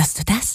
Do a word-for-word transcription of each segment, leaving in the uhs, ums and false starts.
Hörst du das?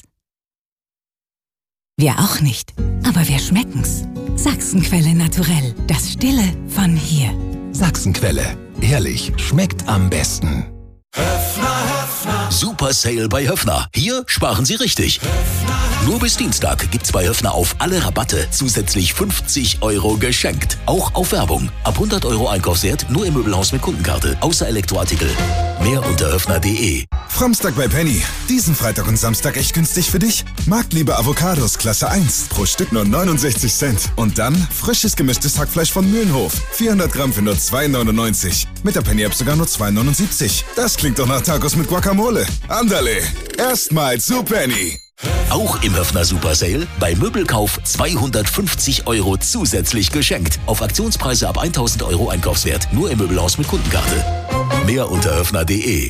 Wir auch nicht, aber wir schmecken's. Sachsenquelle naturell, das Stille von hier. Sachsenquelle, ehrlich, schmeckt am besten. Höffner, Höffner. Super Sale bei Höffner. Hier sparen Sie richtig. Nur bis Dienstag gibt's bei Höffner auf alle Rabatte zusätzlich fünfzig Euro geschenkt. Auch auf Werbung. Ab hundert Euro Einkaufswert nur im Möbelhaus mit Kundenkarte. Außer Elektroartikel. Mehr unter höffner punkt de. Framstag bei Penny. Diesen Freitag und Samstag echt günstig für dich. Marktliebe Avocados Klasse eins. Pro Stück nur neunundsechzig Cent. Und dann frisches gemischtes Hackfleisch von Mühlenhof. vierhundert Gramm für nur zwei neunundneunzig. Mit der Penny-App sogar nur zwei neunundsiebzig. Das klingt doch nach Tacos mit Guacamole. Andale. Erstmal zu Penny. Auch im Höffner Super Sale bei Möbelkauf zweihundertfünfzig Euro zusätzlich geschenkt. Auf Aktionspreise ab tausend Euro Einkaufswert. Nur im Möbelhaus mit Kundenkarte. Mehr unter höffner punkt de.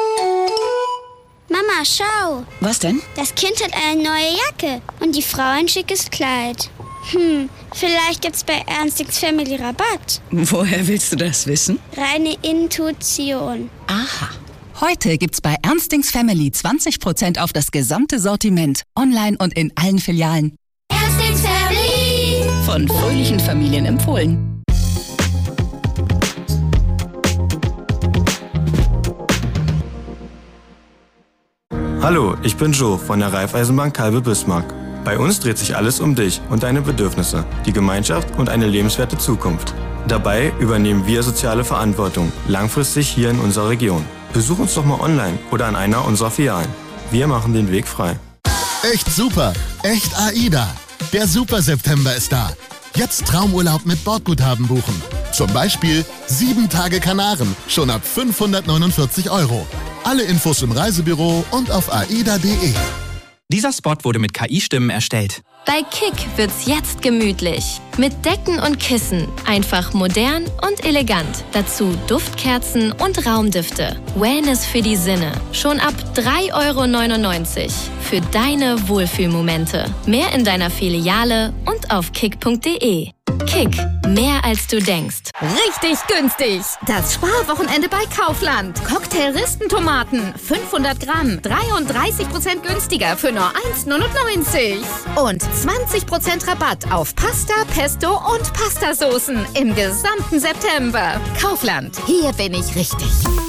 Mama, schau. Was denn? Das Kind hat eine neue Jacke und die Frau ein schickes Kleid. Hm, vielleicht gibt's bei Ernstings Family Rabatt. Woher willst du das wissen? Reine Intuition. Aha. Heute gibt's bei Ernstings Family zwanzig Prozent auf das gesamte Sortiment. Online und in allen Filialen. Ernstings Family. Von fröhlichen Familien empfohlen. Hallo, ich bin Joe von der Raiffeisenbank Kalbe-Bismarck. Bei uns dreht sich alles um dich und deine Bedürfnisse, die Gemeinschaft und eine lebenswerte Zukunft. Dabei übernehmen wir soziale Verantwortung, langfristig hier in unserer Region. Besuch uns doch mal online oder an einer unserer Filialen. Wir machen den Weg frei. Echt super, echt AIDA. Der Super September ist da. Jetzt Traumurlaub mit Bordguthaben buchen. Zum Beispiel sieben Tage Kanaren, schon ab fünfhundertneunundvierzig Euro. Alle Infos im Reisebüro und auf aida punkt de. Dieser Spot wurde mit K I-Stimmen erstellt. Bei Kick wird's jetzt gemütlich. Mit Decken und Kissen. Einfach modern und elegant. Dazu Duftkerzen und Raumdüfte. Wellness für die Sinne. Schon ab drei Euro neunundneunzig. Für deine Wohlfühlmomente. Mehr in deiner Filiale und auf kick punkt de. Kick. Mehr als du denkst. Richtig günstig. Das Sparwochenende bei Kaufland. Cocktail-Ristentomaten. fünfhundert Gramm. dreiunddreißig Prozent günstiger für nur eins neunundneunzig. Und zwanzig Prozent Rabatt auf Pasta, Pesto und Pastasoßen im gesamten September. Kaufland. Hier bin ich richtig.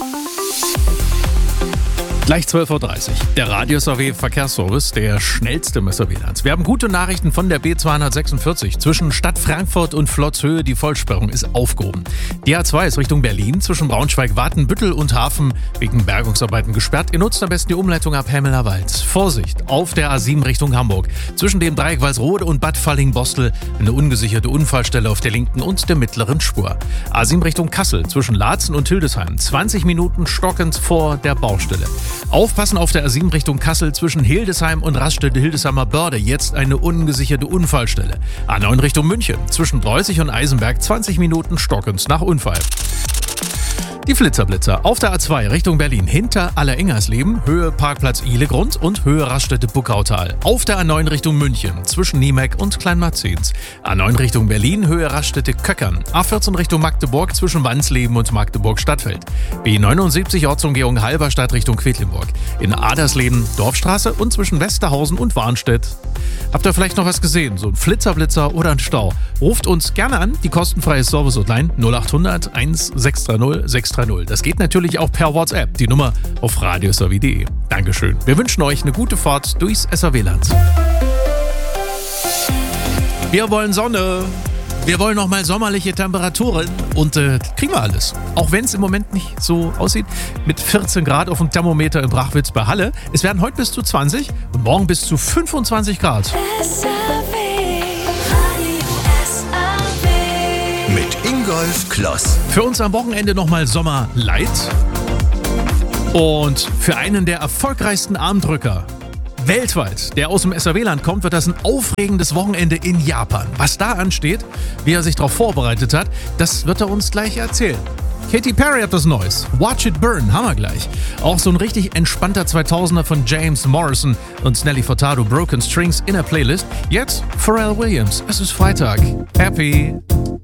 Gleich zwölf Uhr dreißig. Der Radio-S A W-Verkehrsservice, der schnellste im S A W-Land. Wir haben gute Nachrichten von der B zweihundertsechsundvierzig. Zwischen Stadt Frankfurt und Flottshöhe, die Vollsperrung ist aufgehoben. Die A zwei ist Richtung Berlin, zwischen Braunschweig, Watenbüttel und Hafen wegen Bergungsarbeiten gesperrt. Ihr nutzt am besten die Umleitung ab Hemmeler-Wald. Vorsicht, auf der A sieben Richtung Hamburg. Zwischen dem Dreieck Walsrode und Bad Falling-Bostel eine ungesicherte Unfallstelle auf der linken und der mittleren Spur. A sieben Richtung Kassel, zwischen Laatzen und Hildesheim. zwanzig Minuten stockend vor der Baustelle. Aufpassen auf der A sieben Richtung Kassel zwischen Hildesheim und Raststätte-Hildesheimer Börde. Jetzt eine ungesicherte Unfallstelle. A neun Richtung München. Zwischen Preußig und Eisenberg zwanzig Minuten stockend nach Unfall. Die Flitzerblitzer auf der A zwei Richtung Berlin hinter Allerengersleben, Höhe Parkplatz Ihlegrund und Höhe Raststätte Buckautal. Auf der A neun Richtung München zwischen Niemek und Kleinmarzens. A neun Richtung Berlin, Höhe Raststätte Köckern. A vierzehn Richtung Magdeburg zwischen Wansleben und Magdeburg-Stadtfeld. B neunundsiebzig Ortsumgehung Halberstadt Richtung Quedlinburg. In Adersleben Dorfstraße und zwischen Westerhausen und Warnstedt. Habt ihr vielleicht noch was gesehen? So ein Flitzerblitzer oder ein Stau? Ruft uns gerne an, die kostenfreie Service-Hotline null achthundert eins sechs drei null sechs drei null. Das geht natürlich auch per WhatsApp, die Nummer auf radio s a w punkt de. Dankeschön. Wir wünschen euch eine gute Fahrt durchs S A W-Land. Wir wollen Sonne. Wir wollen noch mal sommerliche Temperaturen und äh, kriegen wir alles. Auch wenn es im Moment nicht so aussieht. Mit vierzehn Grad auf dem Thermometer in Brachwitz bei Halle. Es werden heute bis zu zwanzig und morgen bis zu fünfundzwanzig Grad. S A W, Radio S A W. Mit Ingolf Kloss. Für uns am Wochenende nochmal Sommer Light. Und für einen der erfolgreichsten Armdrücker weltweit, der aus dem S A W-Land kommt, wird das ein aufregendes Wochenende in Japan. Was da ansteht, wie er sich darauf vorbereitet hat, das wird er uns gleich erzählen. Katy Perry hat was Neues. Watch It Burn, haben wir gleich. Auch so ein richtig entspannter zweitausender von James Morrison und Nelly Furtado, Broken Strings in der Playlist. Jetzt Pharrell Williams. Es ist Freitag. Happy.